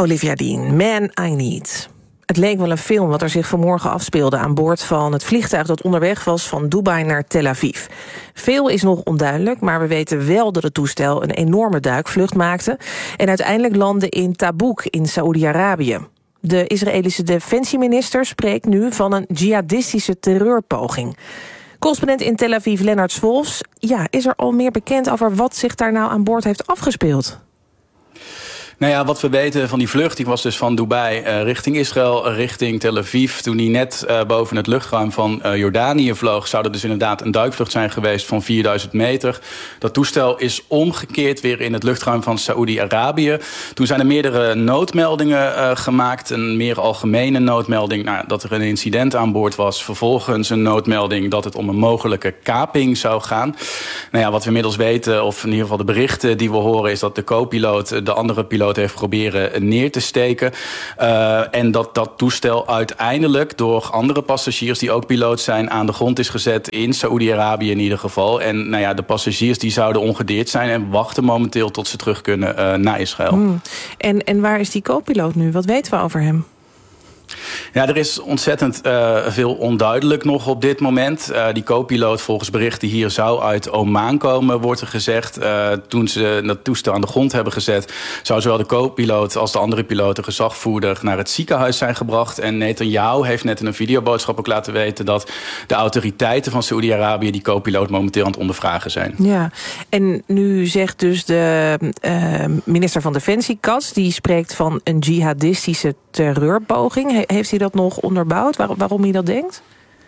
Olivia Dean, Man I Need. Het leek wel een film wat er zich vanmorgen afspeelde aan boord van het vliegtuig dat onderweg was van Dubai naar Tel Aviv. Veel is nog onduidelijk, maar we weten wel dat het toestel een enorme duikvlucht maakte en uiteindelijk landde in Tabuk in Saoedi-Arabië. De Israëlische defensieminister spreekt nu van een jihadistische terreurpoging. Correspondent in Tel Aviv, Lennart Swolfs. Ja, is er al meer bekend over wat zich daar nou aan boord heeft afgespeeld? Nou ja, wat we weten van die vlucht, die was dus van Dubai richting Israël, richting Tel Aviv. Toen die net boven het luchtruim van Jordanië vloog, zou er dus inderdaad een duikvlucht zijn geweest van 4000 meter. Dat toestel is omgekeerd weer in het luchtruim van Saoedi-Arabië. Toen zijn er meerdere noodmeldingen gemaakt. Een meer algemene noodmelding dat er een incident aan boord was. Vervolgens een noodmelding dat het om een mogelijke kaping zou gaan. Nou ja, wat we inmiddels weten, of in ieder geval de berichten die we horen, is dat de co-piloot de andere piloot heeft proberen neer te steken. En dat toestel uiteindelijk door andere passagiers die ook piloot zijn aan de grond is gezet in Saoedi-Arabië in ieder geval. En nou ja, de passagiers die zouden ongedeerd zijn en wachten momenteel tot ze terug kunnen naar Israël. En waar is die co-piloot nu? Wat weten we over hem? Ja, er is ontzettend veel onduidelijk nog op dit moment. Die co-piloot, volgens berichten hier, zou uit Oman komen, wordt er gezegd. Toen ze dat toestel aan de grond hebben gezet, zou zowel de co-piloot als de andere piloot, de gezagvoerder, naar het ziekenhuis zijn gebracht. En Netanyahu heeft net in een videoboodschap ook laten weten dat de autoriteiten van Saoedi-Arabië die co-piloot momenteel aan het ondervragen zijn. Ja, en nu zegt dus de minister van Defensie, Katz, die spreekt van een jihadistische terreurpoging. Heeft hij dat nog onderbouwd? Waarom hij dat denkt?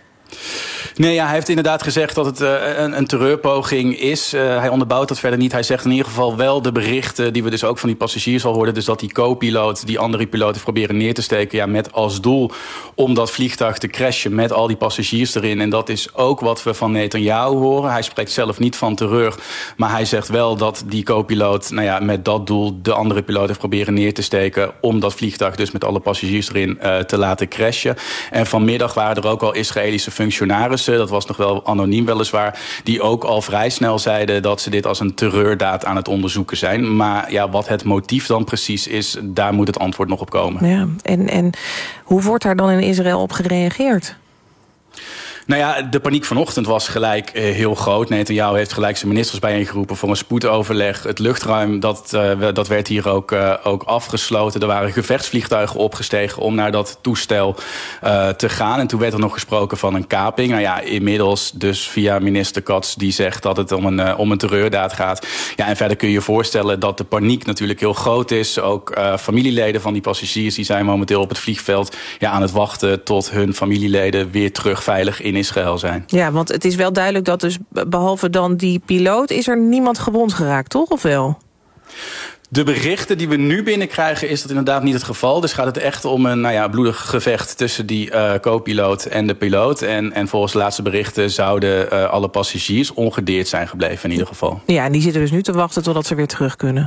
Nee, ja, hij heeft inderdaad gezegd dat het een terreurpoging is. Hij onderbouwt dat verder niet. Hij zegt in ieder geval wel de berichten die we dus ook van die passagiers al hoorden. Dus dat die co-piloot die andere piloot heeft proberen neer te steken. Ja, met als doel om dat vliegtuig te crashen met al die passagiers erin. En dat is ook wat we van Netanyahu horen. Hij spreekt zelf niet van terreur. Maar hij zegt wel dat die co-piloot met dat doel de andere piloot heeft proberen neer te steken. Om dat vliegtuig dus met alle passagiers erin te laten crashen. En vanmiddag waren er ook al Israëlische functionarissen, dat was nog wel anoniem weliswaar, die ook al vrij snel zeiden dat ze dit als een terreurdaad aan het onderzoeken zijn. Maar ja, wat het motief dan precies is, daar moet het antwoord nog op komen. Ja, en hoe wordt daar dan in Israël op gereageerd? Nou ja, de paniek vanochtend was gelijk heel groot. Netanyahu heeft gelijk zijn ministers bijeengeroepen voor een spoedoverleg. Het luchtruim, dat werd hier ook afgesloten. Er waren gevechtsvliegtuigen opgestegen om naar dat toestel te gaan. En toen werd er nog gesproken van een kaping. Nou ja, inmiddels dus via minister Katz, die zegt dat het om een terreurdaad gaat. Ja, en verder kun je je voorstellen dat de paniek natuurlijk heel groot is. Ook familieleden van die passagiers, die zijn momenteel op het vliegveld aan het wachten tot hun familieleden weer terug veilig in Israël zijn. Ja, want het is wel duidelijk dat dus behalve dan die piloot is er niemand gewond geraakt, toch? Of wel? De berichten die we nu binnenkrijgen is dat inderdaad niet het geval. Dus gaat het echt om een bloedig gevecht tussen die co-piloot en de piloot. En volgens de laatste berichten zouden alle passagiers ongedeerd zijn gebleven in ieder geval. Ja, en die zitten dus nu te wachten totdat ze weer terug kunnen.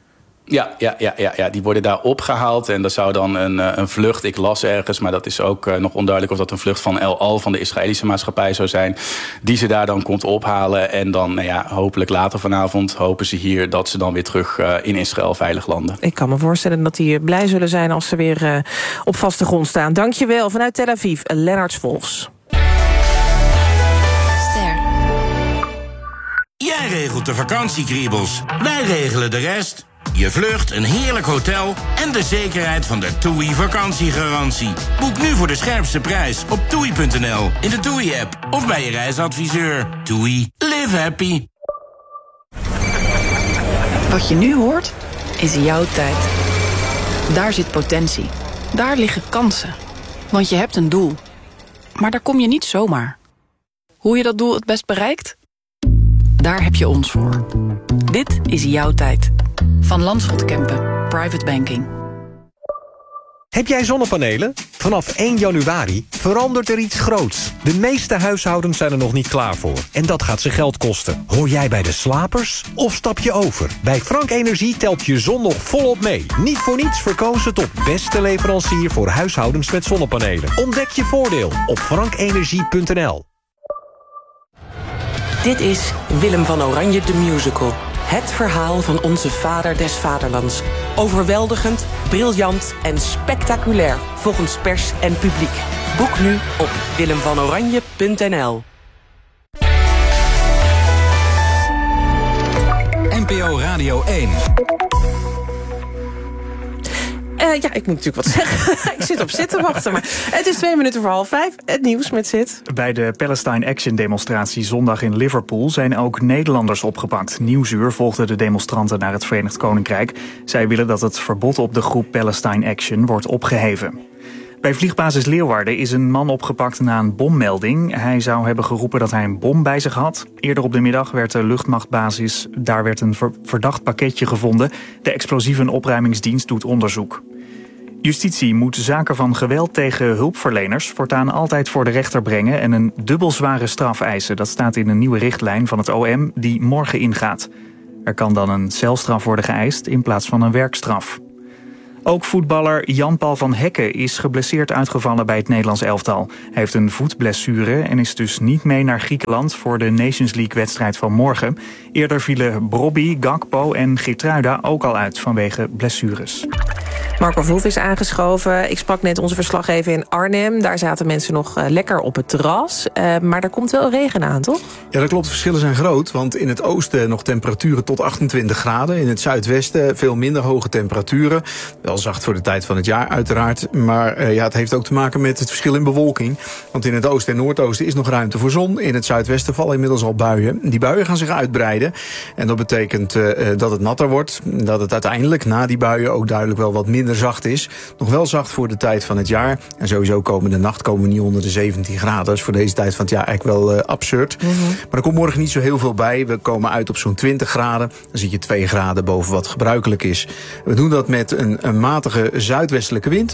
Ja, die worden daar opgehaald. En dat zou dan een vlucht, ik las ergens, maar dat is ook nog onduidelijk of dat een vlucht van El Al, van de Israëlische maatschappij zou zijn, die ze daar dan komt ophalen. En dan, hopelijk later vanavond hopen ze hier dat ze dan weer terug in Israël veilig landen. Ik kan me voorstellen dat die blij zullen zijn als ze weer op vaste grond staan. Dankjewel vanuit Tel Aviv, Lennart Swolfs. Jij regelt de vakantiekriebels, wij regelen de rest. Je vlucht, een heerlijk hotel en de zekerheid van de TUI vakantiegarantie. Boek nu voor de scherpste prijs op TUI.nl, in de TUI-app of bij je reisadviseur. TUI, live happy. Wat je nu hoort, is jouw tijd. Daar zit potentie. Daar liggen kansen. Want je hebt een doel. Maar daar kom je niet zomaar. Hoe je dat doel het best bereikt? Daar heb je ons voor. Dit is jouw tijd. Van Landschot Kempen, Private Banking. Heb jij zonnepanelen? Vanaf 1 januari verandert er iets groots. De meeste huishoudens zijn er nog niet klaar voor. En dat gaat ze geld kosten. Hoor jij bij de slapers? Of stap je over? Bij Frank Energie telt je zon nog volop mee. Niet voor niets verkozen tot beste leverancier voor huishoudens met zonnepanelen. Ontdek je voordeel op frankenergie.nl. Dit is Willem van Oranje, de musical. Het verhaal van onze vader des vaderlands. Overweldigend, briljant en spectaculair volgens pers en publiek. Boek nu op willemvanoranje.nl. NPO Radio 1. Ja, ik moet natuurlijk wat zeggen. Ik zit op Sid te wachten, maar het is 5:02. Het nieuws met Sid. Bij de Palestine Action demonstratie zondag in Liverpool zijn ook Nederlanders opgepakt. Nieuwsuur volgde de demonstranten naar het Verenigd Koninkrijk. Zij willen dat het verbod op de groep Palestine Action wordt opgeheven. Bij vliegbasis Leeuwarden is een man opgepakt na een bommelding. Hij zou hebben geroepen dat hij een bom bij zich had. Eerder op de middag werd de luchtmachtbasis, daar werd een verdacht pakketje gevonden. De explosieve opruimingsdienst doet onderzoek. Justitie moet zaken van geweld tegen hulpverleners voortaan altijd voor de rechter brengen en een dubbel zware straf eisen. Dat staat in een nieuwe richtlijn van het OM die morgen ingaat. Er kan dan een celstraf worden geëist in plaats van een werkstraf. Ook voetballer Jan-Paul van Hekken is geblesseerd uitgevallen bij het Nederlands elftal. Hij heeft een voetblessure en is dus niet mee naar Griekenland voor de Nations League-wedstrijd van morgen. Eerder vielen Brobby, Gakpo en Geertruida ook al uit vanwege blessures. Marco Verhoef is aangeschoven. Ik sprak net onze verslaggever in Arnhem. Daar zaten mensen nog lekker op het terras. Maar er komt wel regen aan, toch? Ja, dat klopt. De verschillen zijn groot. Want in het oosten nog temperaturen tot 28 graden. In het zuidwesten veel minder hoge temperaturen. Wel zacht voor de tijd van het jaar uiteraard. Maar het heeft ook te maken met het verschil in bewolking. Want in het oosten en noordoosten is nog ruimte voor zon. In het zuidwesten vallen inmiddels al buien. Die buien gaan zich uitbreiden. En dat betekent dat het natter wordt. Dat het uiteindelijk na die buien ook duidelijk wel wat minder zacht is. Nog wel zacht voor de tijd van het jaar. En sowieso komende nacht komen we niet onder de 17 graden. Dat is voor deze tijd van het jaar eigenlijk wel absurd. Maar er komt morgen niet zo heel veel bij. We komen uit op zo'n 20 graden. Dan zit je 2 graden boven wat gebruikelijk is. We doen dat met een matige zuidwestelijke wind.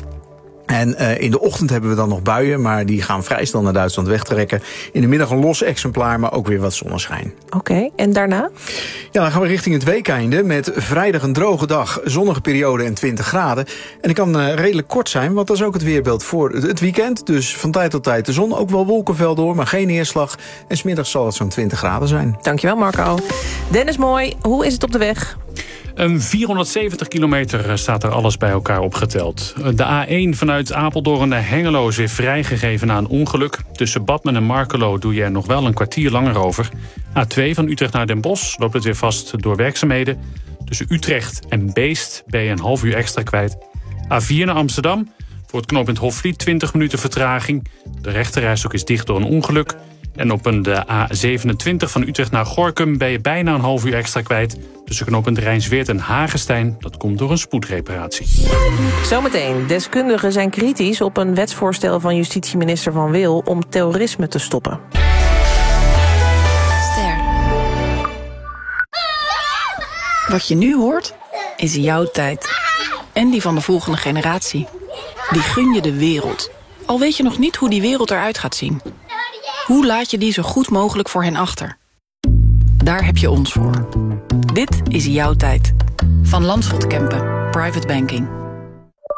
En in de ochtend hebben we dan nog buien, maar die gaan vrij snel naar Duitsland wegtrekken. In de middag een los exemplaar, maar ook weer wat zonneschijn. Oké, en daarna? Ja, dan gaan we richting het weekeinde met vrijdag een droge dag, zonnige periode en 20 graden. En die kan redelijk kort zijn, want dat is ook het weerbeeld voor het weekend. Dus van tijd tot tijd de zon, ook wel wolkenvelden door, maar geen neerslag. En 's middags zal het zo'n 20 graden zijn. Dankjewel Marco. Dennis Mooi, hoe is het op de weg? 470 kilometer staat er alles bij elkaar opgeteld. De A1 vanuit Apeldoorn naar Hengelo is weer vrijgegeven na een ongeluk. Tussen Badmen en Markelo doe je er nog wel een kwartier langer over. A2 van Utrecht naar Den Bosch loopt het weer vast door werkzaamheden. Tussen Utrecht en Beest ben je een half uur extra kwijt. A4 naar Amsterdam, voor het knooppunt Hofvliet 20 minuten vertraging. De rechterrijstrook is dicht door een ongeluk. En op de A27 van Utrecht naar Gorinchem ben je bijna een half uur extra kwijt. Tussen knooppunt Rijnsweert en Hagestein. Dat komt door een spoedreparatie. Zometeen. Deskundigen zijn kritisch op een wetsvoorstel van justitieminister Van Wil om terrorisme te stoppen. Ster. Wat je nu hoort, is jouw tijd. En die van de volgende generatie. Die gun je de wereld. Al weet je nog niet hoe die wereld eruit gaat zien. Hoe laat je die zo goed mogelijk voor hen achter? Daar heb je ons voor. Dit is jouw tijd. Van Landschot Kempen, Private Banking.